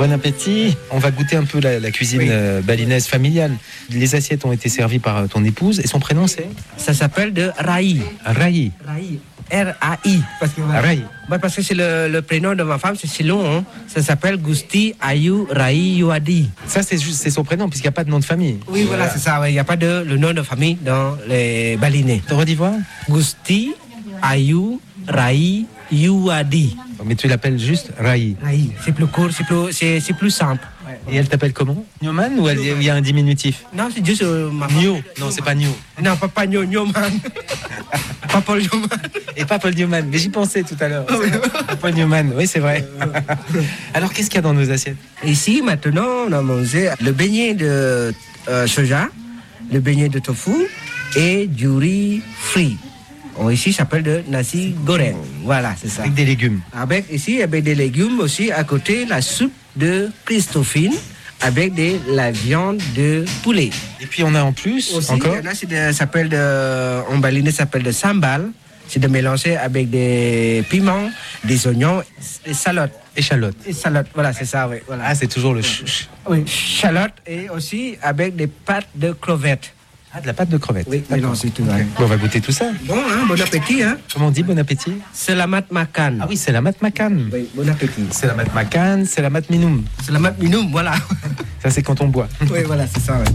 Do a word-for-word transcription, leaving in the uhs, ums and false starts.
Bon appétit. On va goûter un peu la, la cuisine oui. euh, balinaise familiale. Les assiettes ont été servies par ton épouse et son prénom c'est ? Ça s'appelle de Rai. Rai. Rai. R A I. Parce que, Rai. Bah parce que c'est le, le prénom de ma femme, c'est si long. Hein. Ça s'appelle Gusti Ayu Rai Yuadi. Ça, c'est juste c'est son prénom, puisqu'il n'y a pas de nom de famille. Oui, voilà, c'est ça. Il ouais. n'y a pas de le nom de famille dans les balinais. Tu redis voir ? Gusti Ayu Rai Yuadi. Mais tu l'appelles juste Rai. Rai. C'est plus court, c'est plus, c'est, c'est plus simple. Et elle t'appelle comment ? Nyoman ou il y a un diminutif ? Non, c'est juste euh, ma femme. Nyo. Non, c'est pas Nyo. Non, pas, pas Nyo, Nyoman. Pas Paul Nyoman. Et pas Paul Newman, mais j'y pensais tout à l'heure. Paul Newman, oui, c'est vrai. Alors, qu'est-ce qu'il y a dans nos assiettes ? Ici, maintenant, on a mangé le beignet de euh, soja, le beignet de tofu et du riz frit. Oh, ici, ça s'appelle de nasi goreng. Voilà, c'est ça. Avec des légumes. Avec, ici, avec des légumes aussi. À côté, la soupe de Christophine avec de la viande de poulet. Et puis, on a en plus, aussi, encore... il y en a, c'est de, ça s'appelle de, en balinais, ça s'appelle de sambal. C'est de mélanger avec des piments, des oignons, des salottes. Échalotes. Échalotes, voilà, c'est ça, oui. Voilà. Ah, c'est toujours le ch- ch- Oui, chalotte et aussi avec des pâtes de crevettes. Ah, de la pâte de crevettes. Oui, mélangé tout ça. Okay. Bon, on va goûter tout ça. Bon, hein, bon appétit, hein. Comment on dit bon appétit ? Selamat makan. Ah oui, c'est la mat makan. Oui, bon appétit. C'est la mat makan, c'est la mat minum. Selamat minum, voilà. Ça, c'est quand on boit. Oui, voilà, c'est ça, oui.